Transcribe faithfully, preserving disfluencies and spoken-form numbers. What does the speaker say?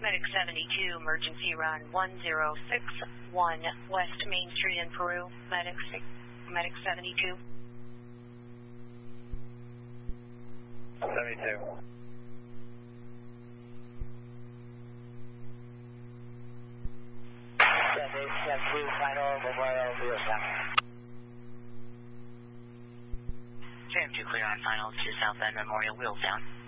Medic seventy-two, emergency run one zero six one, West Main Street in Peru. Medic, Medic seventy-two. seventy-two. seventy-two, final, Memorial, Wheels down. J M two clear on final to South Bend Memorial, wheels down.